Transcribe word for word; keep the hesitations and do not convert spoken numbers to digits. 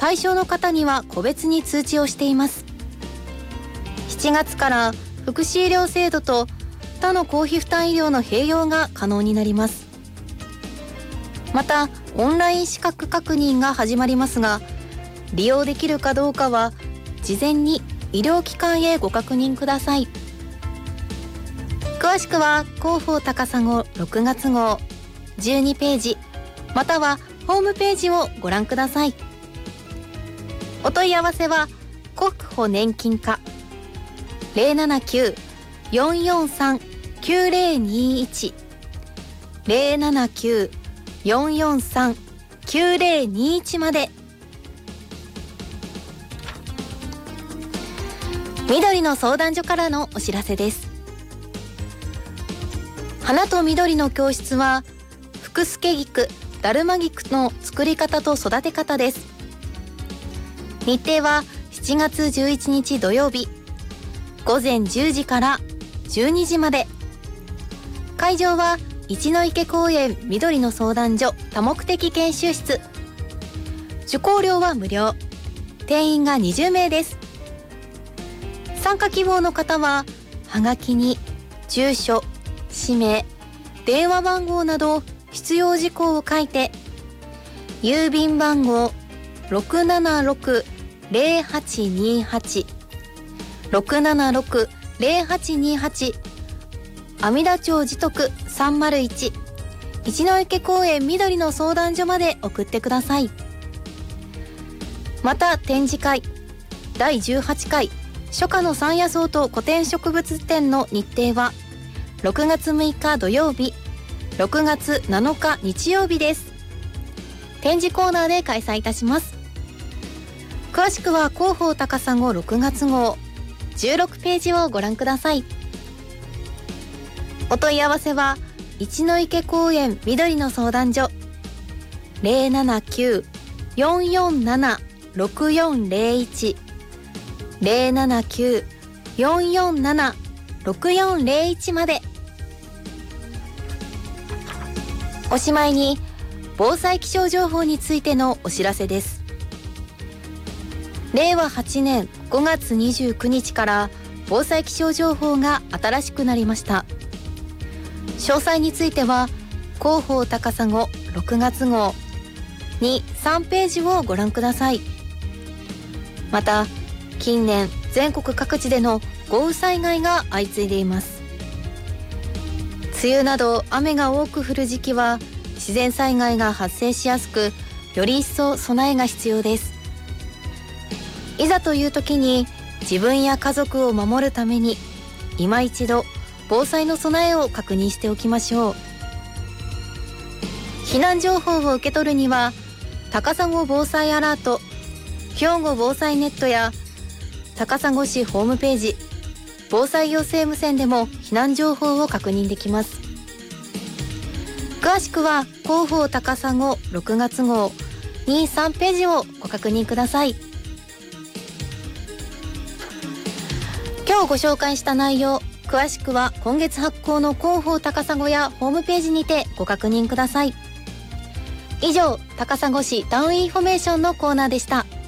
対象の方には個別に通知をしています。しちがつから福祉医療制度と他の公費負担医療の併用が可能になります。またオンライン資格確認が始まりますが、利用できるかどうかは事前に医療機関へご確認ください。詳しくは広報高砂ろくがつ号じゅうにページまたはホームページをご覧ください。お問い合わせは国保年金課 ゼロななきゅう よんよんさん きゅうゼロにいち ゼロななきゅう よんよんさん きゅうゼロにいちまで。緑の相談所からのお知らせです。花と緑の教室は福助菊、だるま菊の作り方と育て方です。日程はしちがつじゅういちにち土曜日ごぜんじゅうじからじゅうにじまで。会場は一ノ池公園緑の相談所多目的研修室。受講料は無料、定員がにじゅうめいです。参加希望の方ははがきに住所、氏名、電話番号など必要事項を書いて、郵便番号 ろくななろく ゼロはちにはち ろくななろく ゼロはちにはち 阿弥陀町地徳さんまるいち一ノ池公園緑の相談所まで送ってください。また展示会だいじゅうはちかい初夏の山野草と古典植物展の日程はろくがつむいか土曜日、ろくがつなのか日曜日です。展示コーナーで開催いたします。詳しくは広報高砂ろくがつ号じゅうろくページをご覧ください。お問い合わせは一ノ池公園緑の相談所 ゼロななきゅう よんよんなな ろくよんゼロいち ゼロななきゅう よんよんなな ろくよんゼロいちまで。おしまいに防災気象情報についてのお知らせです。れいわはちねんごがつにじゅうくにちから防災気象情報が新しくなりました。詳細については広報高砂ろくがつ号に、さんページをご覧ください。また近年全国各地での豪雨災害が相次いでいます。梅雨など雨が多く降る時期は自然災害が発生しやすく、より一層備えが必要です。いざという時に自分や家族を守るために今一度防災の備えを確認しておきましょう。避難情報を受け取るには高砂防災アラート、兵庫防災ネットや高砂市ホームページ、防災行政無線でも避難情報を確認できます。詳しくは広報高砂ろくがつ号に、さんページをご確認ください。今日ご紹介した内容、詳しくは今月発行の広報高砂やホームページにてご確認ください。以上、高砂市タウンインフォメーションのコーナーでした。